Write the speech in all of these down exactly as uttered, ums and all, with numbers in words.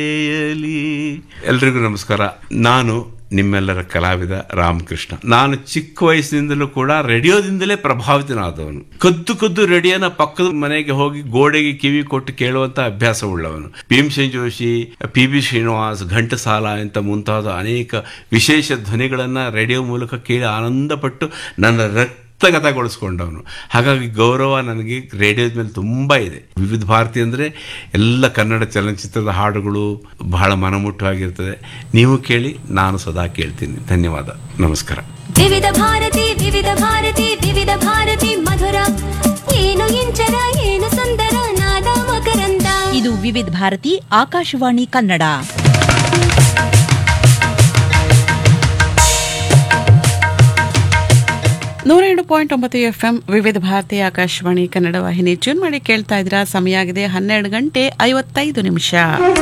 ಎಲ್ರಿಗೂ ನಮಸ್ಕಾರ. ನಾನು ನಿಮ್ಮೆಲ್ಲರ ಕಲಾವಿದ ರಾಮಕೃಷ್ಣ. ನಾನು ಚಿಕ್ಕ ವಯಸ್ಸಿನಿಂದಲೂ ಕೂಡ ರೇಡಿಯೋದಿಂದಲೇ ಪ್ರಭಾವಿತನಾದವನು. ಕದ್ದು ಕದ್ದು ರೇಡಿಯೋನ ಪಕ್ಕದ ಮನೆಗೆ ಹೋಗಿ ಗೋಡೆಗೆ ಕಿವಿ ಕೊಟ್ಟು ಕೇಳುವಂತ ಅಭ್ಯಾಸ ಉಳ್ಳವನು. ಭೀಮಸೇನ್ ಜೋಶಿ, ಪಿ ಬಿ ಶ್ರೀನಿವಾಸ್, ಘಂಟಸಾಲ ಇಂಥ ಮುಂತಾದ ಅನೇಕ ವಿಶೇಷ ಧ್ವನಿಗಳನ್ನ ರೇಡಿಯೋ ಮೂಲಕ ಕೇಳಿ ಆನಂದಪಟ್ಟು ನನ್ನ ರಕ್ತಗತಗೊಳಿಸ್ಕೊಂಡವನು. ಹಾಗಾಗಿ ಗೌರವ ನನಗೆ ರೇಡಿಯೋದ ಮೇಲೆ ತುಂಬಾ ಇದೆ. ವಿವಿಧ ಭಾರತಿ ಅಂದ್ರೆ ಎಲ್ಲ ಕನ್ನಡ ಚಲನಚಿತ್ರದ ಹಾಡುಗಳು ಬಹಳ ಮನಮುಟ್ಟವಾಗಿರ್ತದೆ. ನೀವು ಕೇಳಿ, ನಾನು ಸದಾ ಕೇಳ್ತೀನಿ. ಧನ್ಯವಾದ, ನಮಸ್ಕಾರ. ವಿವಿಧ ಭಾರತಿ ವಿವಿಧ ಭಾರತಿ ವಿವಿಧ ಭಾರತಿ ಮಧುರ, ಏನು ಇಂಚರ ಏನು ಸುಂದರ ನಾದ ಮಕರಂದ. ಇದು ವಿವಿಧ ಭಾರತಿ ಆಕಾಶವಾಣಿ ಕನ್ನಡ. ನೂರ ಎರಡು ಪಾಯಿಂಟ್ ಒಂಬತ್ತು ಎಫ್ ಎಂ ವಿವಿಧ ಭಾರತಿ ಆಕಾಶವಾಣಿ ಕನ್ನಡ ವಾಹಿನಿ ಟ್ಯೂನ್ ಮಾಡಿ ಕೇಳ್ತಾ ಇದ್ದೀರಾ. ಸಮಯ ಆಗಿದೆ ಹನ್ನೆರಡು ಗಂಟೆ ಐವತ್ತೈದು ನಿಮಿಷ.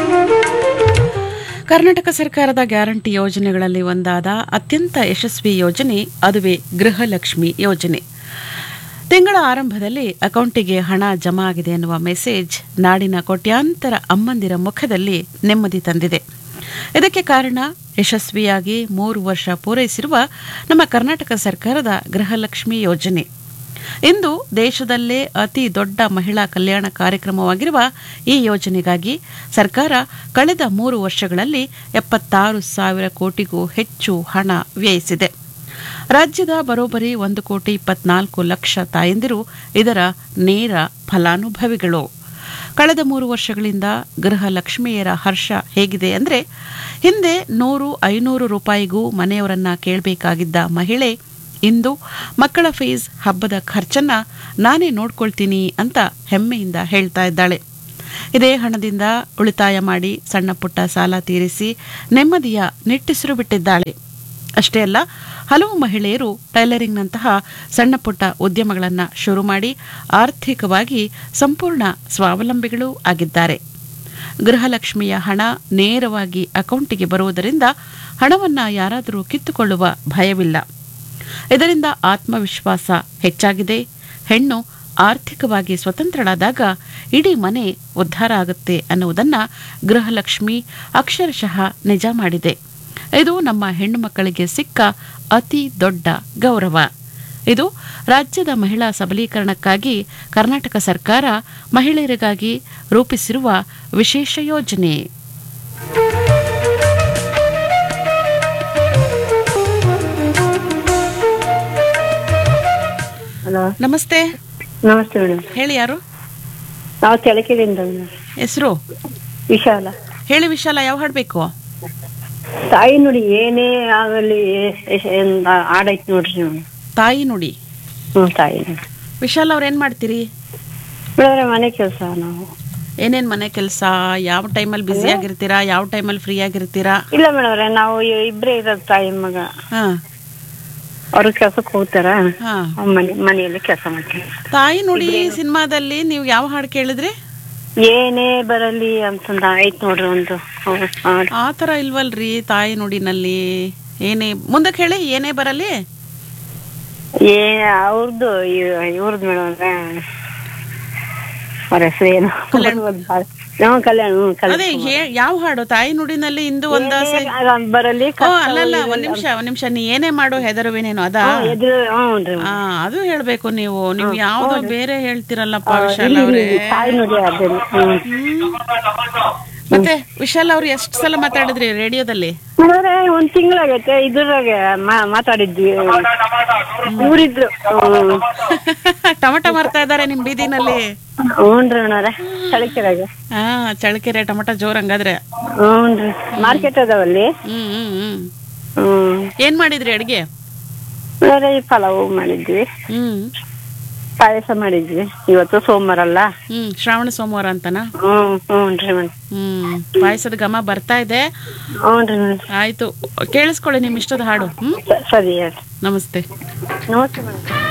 ಕರ್ನಾಟಕ ಸರ್ಕಾರದ ಗ್ಯಾರಂಟಿ ಯೋಜನೆಗಳಲ್ಲಿ ಒಂದಾದ ಅತ್ಯಂತ ಯಶಸ್ವಿ ಯೋಜನೆ ಅದುವೇ ಗೃಹಲಕ್ಷ್ಮಿ ಯೋಜನೆ. ತಿಂಗಳ ಆರಂಭದಲ್ಲಿ ಅಕೌಂಟಿಗೆ ಹಣ ಜಮಾ ಆಗಿದೆ ಎನ್ನುವ ಮೆಸೇಜ್ ನಾಡಿನ ಕೋಟ್ಯಾಂತರ ಅಮ್ಮಂದಿರ ಮುಖದಲ್ಲಿ ನೆಮ್ಮದಿ ತಂದಿದೆ. ಇದಕ್ಕೆ ಕಾರಣ ಯಶಸ್ವಿಯಾಗಿ ಮೂರು ವರ್ಷ ಪೂರೈಸಿರುವ ನಮ್ಮ ಕರ್ನಾಟಕ ಸರ್ಕಾರದ ಗೃಹಲಕ್ಷ್ಮಿ ಯೋಜನೆ. ಇಂದು ದೇಶದಲ್ಲೇ ಅತಿ ದೊಡ್ಡ ಮಹಿಳಾ ಕಲ್ಯಾಣ ಕಾರ್ಯಕ್ರಮವಾಗಿರುವ ಈ ಯೋಜನೆಗಾಗಿ ಸರ್ಕಾರ ಕಳೆದ ಮೂರು ವರ್ಷಗಳಲ್ಲಿ ಎಪ್ಪತ್ತಾರು ಸಾವಿರ ಕೋಟಿಗೂ ಹೆಚ್ಚು ಹಣ ವ್ಯಯಿಸಿದೆ. ರಾಜ್ಯದ ಬರೋಬ್ಬರಿ ಒಂದು ಕೋಟಿ ಇಪ್ಪತ್ನಾಲ್ಕು ಲಕ್ಷ ತಾಯಂದಿರು ಇದರ ನೇರ ಫಲಾನುಭವಿಗಳು. ಕಳೆದ ಮೂರು ವರ್ಷಗಳಿಂದ ಗೃಹಲಕ್ಷ್ಮಿಯರ ಹರ್ಷ ಹೇಗಿದೆ ಅಂದರೆ, ಹಿಂದೆ ನೂರು ಐನೂರು ರೂಪಾಯಿಗೂ ಮನೆಯವರನ್ನ ಕೇಳಬೇಕಾಗಿದ್ದ ಮಹಿಳೆ ಇಂದು ಮಕ್ಕಳ ಫೀಸ್, ಹಬ್ಬದ ಖರ್ಚನ್ನ ನಾನೇ ನೋಡ್ಕೊಳ್ತೀನಿ ಅಂತ ಹೆಮ್ಮೆಯಿಂದ ಹೇಳ್ತಾ ಇದ್ದಾಳೆ. ಇದೇ ಹಣದಿಂದ ಉಳಿತಾಯ ಮಾಡಿ ಸಣ್ಣ ಪುಟ್ಟ ಸಾಲ ತೀರಿಸಿ ನೆಮ್ಮದಿಯ ನಿಟ್ಟುಸಿರು ಬಿಟ್ಟಿದ್ದಾಳೆ. ಅಷ್ಟೇ ಅಲ್ಲ, ಹಲವು ಮಹಿಳೆಯರು ಟೈಲರಿಂಗ್ನಂತಹ ಸಣ್ಣ ಪುಟ್ಟ ಉದ್ಯಮಗಳನ್ನು ಶುರು ಮಾಡಿ ಆರ್ಥಿಕವಾಗಿ ಸಂಪೂರ್ಣ ಸ್ವಾವಲಂಬಿಗಳೂ ಆಗಿದ್ದಾರೆ. ಗೃಹಲಕ್ಷ್ಮಿಯ ಹಣ ನೇರವಾಗಿ ಅಕೌಂಟಿಗೆ ಬರುವುದರಿಂದ ಹಣವನ್ನು ಯಾರಾದರೂ ಕಿತ್ತುಕೊಳ್ಳುವ ಭಯವಿಲ್ಲ. ಇದರಿಂದ ಆತ್ಮವಿಶ್ವಾಸ ಹೆಚ್ಚಾಗಿದೆ. ಹೆಣ್ಣು ಆರ್ಥಿಕವಾಗಿ ಸ್ವತಂತ್ರಳಾದಾಗ ಇಡೀ ಮನೆ ಉದ್ಧಾರ ಆಗುತ್ತೆ ಅನ್ನುವುದನ್ನು ಗೃಹಲಕ್ಷ್ಮಿ ಅಕ್ಷರಶಃ ನಿಜ ಮಾಡಿದೆ. ಇದು ನಮ್ಮ ಹೆಣ್ಣು ಮಕ್ಕಳಿಗೆ ಸಿಕ್ಕ ಅತಿ ದೊಡ್ಡ ಗೌರವ. ಇದು ರಾಜ್ಯದ ಮಹಿಳಾ ಸಬಲೀಕರಣಕ್ಕಾಗಿ ಕರ್ನಾಟಕ ಸರ್ಕಾರ ಮಹಿಳೆಯರಿಗಾಗಿ ರೂಪಿಸಿರುವ ವಿಶೇಷ ಯೋಜನೆ. ಹಲೋ, ನಮಸ್ತೆ. ನಮಸ್ತೆ ಮೇಡಮ್. ಹೇಳಿ, ಯಾರು? ನಾವು ಚಳಕೆರೆಯಿಂದ. ಹೆಸರು? ವಿಶಾಲ. ಹೇಳಿ ವಿಶಾಲ, ಯಾವ ಹಾಡ್ಬೇಕು? ತಾಯಿ ನುಡಿ ಏನೇ ಆಗಲಿ ಆಡೈತಿ ನೋಡ್ರಿ ನೀವು. ತಾಯಿ ನುಡಿ. ಹ್ಮ್, ತಾಯಿ ನುಡಿ. ವಿಶಾಲ್ ಅವ್ರ ಏನ್ ಮಾಡ್ತೀರಿ? ಮೇಡಮ್, ಮನೆ ಕೆಲಸ. ನಾವು ಏನೇನ್ ಮನೆ ಕೆಲಸ? ಯಾವ ಟೈಮಲ್ಲಿ ಬ್ಯುಸಿ ಆಗಿರ್ತೀರಾ, ಯಾವ ಟೈಮಲ್ಲಿ ಫ್ರೀ ಆಗಿರ್ತೀರಾ? ಇಲ್ಲ ಮೇಡಮ್, ನಾವು ಇಬ್ರೇ ಇರೋದು, ತಾಯಿ ಮಗ. ಹಾ, ಅವ್ರ ಕೆಲ್ಸಕ್ಕೆ ಹೋಗ್ತಾರ. ಹಾ, ಮನೆ ಮನೆಯಲ್ಲಿ ಕೆಲಸ ಮಾಡ್ತೀವಿ. ತಾಯಿ ನುಡಿ ಸಿನಿಮಾದಲ್ಲಿ ನೀವು ಯಾವ ಹಾಡು ಕೇಳಿದ್ರಿ? ಏನೇ ಬರಲಿ ಅಂತಂದ ಆಯ್ತು ನೋಡ್ರಿ ಒಂದು. ಆ ತರ ಇಲ್ವಲ್ರಿ ತಾಯಿ ನುಡಿನಲ್ಲಿ. ಏನೇ ಮುಂದಕ್ಕೆ ಹೇಳಿ, ಏನೇ ಬರಲಿ. ಏ ಅವ್ರದ್ದು ಇವ್ರದ್ದು ಮೇಡಮ್, ಅವ್ರ ಹೆಸರು ಏನು? ಕಲ್ಯಾಣ. ಅದೇ ಯಾವ ಹಾಡು ತಾಯಿ ನುಡಿನಲ್ಲಿ? ಇಂದು ಒಂದ ಬರಲಿ. ಅಲ್ಲಲ್ಲ, ಒಂದ್ ನಿಮಿಷ ಒಂದ್ ನಿಮಿಷ ನೀ ಏನೇ ಮಾಡು ಹೆದರುವೇನೇನು ಅದಾ? ಹಾ, ಅದು ಹೇಳ್ಬೇಕು ನೀವು. ನೀವು ಯಾವ್ದೋ ಬೇರೆ ಹೇಳ್ತಿರಲ್ಲಪ್ಪ ವಿಶಾಲ್ ಅವ್ರೆ. ಮತ್ತೆ ವಿಶಾಲ್ ಅವ್ರು ಎಷ್ಟು ಸಲ ಮಾತಾಡಿದ್ರಿ ರೇಡಿಯೋದಲ್ಲಿ? ಒಂದ್ ತಿಂಗಳಾಗೈತೆ. ಇದ್ರಾಗ ಮಾತಾಡಿದ್ವಿ. ಊರಿದ್ರು ಟೊಮೆಟೊ ಮಾರ್ತಾ ಇದಾರೆ ನಿಮ್ ಬೀದಿನಲ್ಲಿ? ಹ್ಞೂನ್ರಿ ಅಣ್ಣಾರೆ, ಚಳಕೆರೆಗೆ. ಹಾ, ಚಳಕೆರೆ ಟೊಮೆಟೊ ಜೋರ್ ಹಂಗಾದ್ರೆ. ಹ್ಞೂನ್ರಿ, ಮಾರ್ಕೆಟ್ ಅದಾವಲ್ಲಿ. ಹ್ಮ್ ಹ್ಮ್ ಹ್ಮ್ ಹ್ಮ್. ಏನ್ ಮಾಡಿದ್ರಿ ಅಡ್ಗೆ? ಪಲಾವ್ ಮಾಡಿದ್ವಿ. ಹ್ಮ್, ಪಾಯಸ ಮಾಡಿದ್ವಿ. ಇವತ್ತು ಸೋಮವಾರ ಅಲ್ಲ. ಹ್ಮ್, ಶ್ರಾವಣ ಸೋಮವಾರ ಅಂತನಾ? ಹ್ಮ್ ಹ್ಞೂನ್ರಿ ಮೇಡಮ್. ಹ್ಮ್, ಪಾಯಸದ ಘಮ ಬರ್ತಾ ಇದೆ. ಹ್ಞೂನ್ರಿ ಮೇಡಮ್. ಆಯ್ತು, ಕೇಳಿಸ್ಕೊಳ್ಳಿ ನಿಮ್ ಇಷ್ಟದ ಹಾಡು. ಹ್ಮ್, ಸರಿ. ನಮಸ್ತೆ. ನಮಸ್ತೆ ಮೇಡಮ್.